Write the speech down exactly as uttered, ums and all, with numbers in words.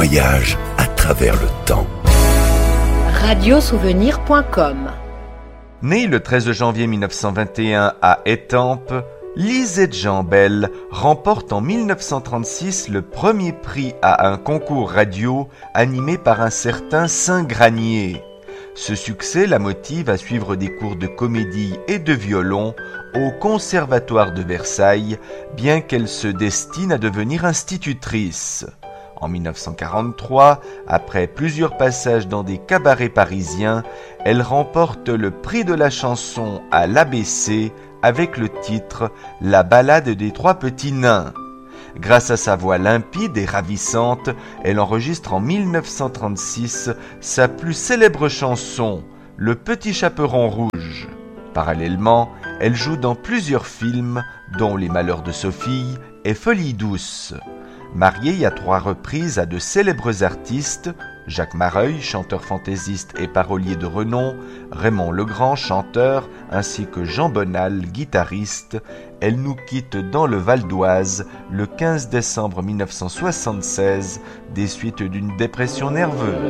voyage à travers le temps. radiosouvenir point com. Née le treize janvier mille neuf cent vingt et un à Étampes, Lisette Jean Bell remporte en mille neuf cent trente-six le premier prix à un concours radio animé par un certain Saint-Granier. Ce succès la motive à suivre des cours de comédie et de violon au Conservatoire de Versailles, bien qu'elle se destine à devenir institutrice. En mille neuf cent quarante-trois, après plusieurs passages dans des cabarets parisiens, elle remporte le prix de la chanson à l'A B C avec le titre « La ballade des trois petits nains ». Grâce à sa voix limpide et ravissante, elle enregistre en mille neuf cent trente-six sa plus célèbre chanson, « Le petit chaperon rouge ». Parallèlement, elle joue dans plusieurs films, dont Les Malheurs de Sophie et Folie douce. Mariée à trois reprises à de célèbres artistes, Jacques Mareuil, chanteur fantaisiste et parolier de renom, Raymond Legrand, chanteur, ainsi que Jean Bonal, guitariste, elle nous quitte dans le Val d'Oise le quinze décembre mille neuf cent soixante-seize des suites d'une dépression nerveuse.